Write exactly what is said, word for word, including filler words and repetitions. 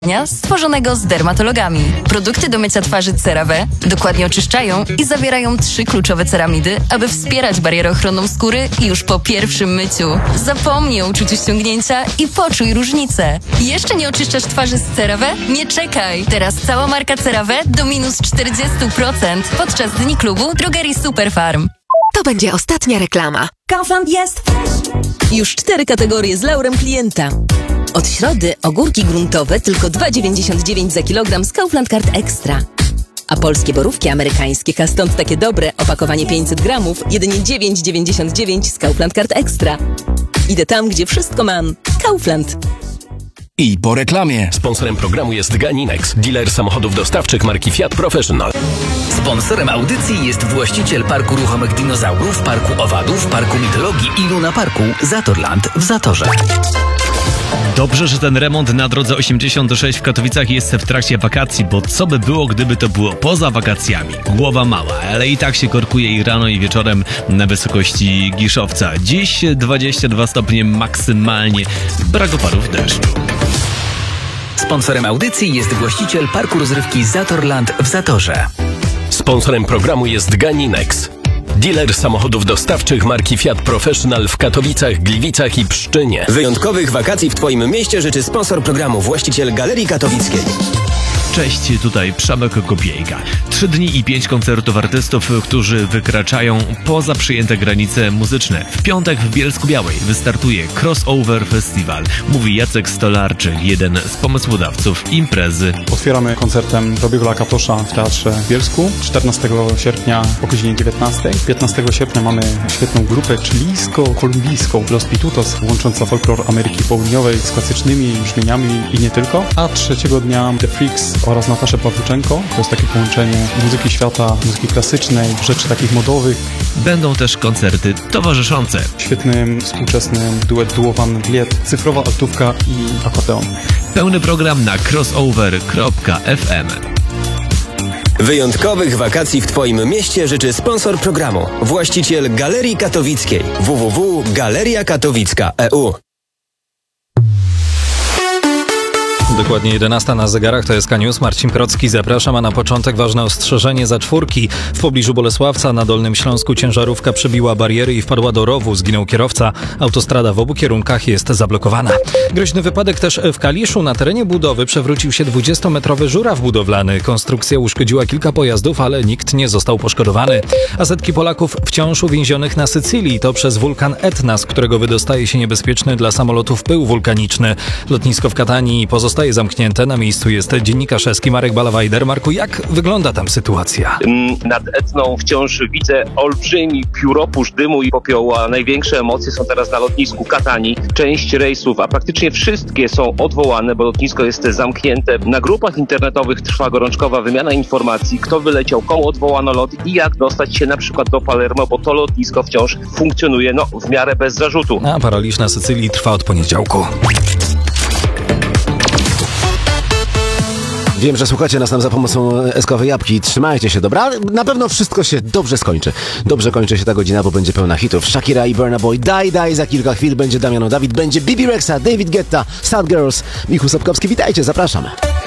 stworzonego z dermatologami. Produkty do mycia twarzy CeraVe dokładnie oczyszczają i zawierają trzy kluczowe ceramidy, aby wspierać barierę ochronną skóry już po pierwszym myciu. Zapomnij o uczuciu ściągnięcia i poczuj różnicę. Jeszcze nie oczyszczasz twarzy z CeraVe? Nie czekaj! Teraz cała marka CeraVe do minus czterdzieści procent podczas Dni Klubu Drogerii Superfarm. To będzie ostatnia reklama. Kaufland jest już cztery kategorie z laurem klienta. Od środy ogórki gruntowe tylko dwa dziewięćdziesiąt dziewięć za kilogram z Kaufland Card Extra. A polskie borówki amerykańskie, a stąd takie dobre, opakowanie pięćset gramów, jedynie dziewięć dziewięćdziesiąt dziewięć z Kaufland Card Extra. Idę tam, gdzie wszystko mam. Kaufland. I po reklamie. Sponsorem programu jest Ganinex, dealer samochodów dostawczych marki Fiat Professional. Sponsorem audycji jest właściciel Parku Ruchomych Dinozaurów, Parku Owadów, Parku Mitologii i Luna Parku Zatorland w Zatorze. Dobrze, że ten remont na drodze osiemdziesiąt sześć w Katowicach jest w trakcie wakacji, bo co by było, gdyby to było poza wakacjami? Głowa mała, ale i tak się korkuje i rano i wieczorem na wysokości Giszowca. Dziś dwadzieścia dwa stopnie maksymalnie, brak opadów deszczu. Sponsorem audycji jest właściciel Parku Rozrywki Zatorland w Zatorze. Sponsorem programu jest Ganinex, dealer samochodów dostawczych marki Fiat Professional w Katowicach, Gliwicach i Pszczynie. Wyjątkowych wakacji w Twoim mieście życzy sponsor programu, właściciel Galerii Katowickiej. Cześć, tutaj Przemek Kopiejka. Trzy dni i pięć koncertów artystów, którzy wykraczają poza przyjęte granice muzyczne. W piątek w Bielsku-Białej wystartuje Crossover Festival. Mówi Jacek Stolarczyk, jeden z pomysłodawców imprezy. Otwieramy koncertem Robiego Lakatosza w Teatrze w Bielsku czternastego sierpnia o godzinie dziewiętnastej. piętnastego sierpnia mamy świetną grupę chilijsko-kolumbijską Los Pitutos, łącząca folklor Ameryki Południowej z klasycznymi brzmieniami i nie tylko. A trzeciego dnia The Freaks oraz Nataszę Pawluczenko. To jest takie połączenie muzyki świata, muzyki klasycznej, rzeczy takich modowych. Będą też koncerty towarzyszące. Świetny, współczesny duet duowany Gliet, cyfrowa altówka i akordeon. Pełny program na crossover kropka f m. Wyjątkowych wakacji w Twoim mieście życzy sponsor programu, właściciel Galerii Katowickiej w w w kropka galeria katowicka kropka e u. Dokładnie jedenasta na zegarach, to jest K-News. Marcin Procki, zapraszam, a na początek ważne ostrzeżenie za czwórki. W pobliżu Bolesławca na Dolnym Śląsku ciężarówka przebiła bariery i wpadła do rowu. Zginął kierowca. Autostrada w obu kierunkach jest zablokowana. Groźny wypadek też w Kaliszu. Na terenie budowy przewrócił się dwudziestometrowy żuraw budowlany. Konstrukcja uszkodziła kilka pojazdów, ale nikt nie został poszkodowany. A setki Polaków wciąż uwięzionych na Sycylii. To przez wulkan Etna, z którego wydostaje się niebezpieczny dla samolotów pył wulkaniczny. Lotnisko w Katanii pozostaje zamknięte. Na miejscu jest dziennikarz eski Marek Balawajder. Marku, jak wygląda tam sytuacja? Nad Etną wciąż widzę olbrzymi pióropusz dymu i popiołu, a największe emocje są teraz na lotnisku Katanii. Część rejsów, a praktycznie wszystkie są odwołane, bo lotnisko jest zamknięte. Na grupach internetowych trwa gorączkowa wymiana informacji, kto wyleciał, komu odwołano lot i jak dostać się na przykład do Palermo, bo to lotnisko wciąż funkcjonuje no, w miarę bez zarzutu. A paraliż na Sycylii trwa od poniedziałku. Wiem, że słuchacie nas tam za pomocą eskowej jabłki. Trzymajcie się, dobra? Na pewno wszystko się dobrze skończy. Dobrze kończy się ta godzina, bo będzie pełna hitów. Shakira i Burna Boy, Daj Daj, za kilka chwil będzie Damiano Dawid, będzie Bibi Rexa, David Guetta, Sad Girls, Michu Sapkowski. Witajcie, zapraszam.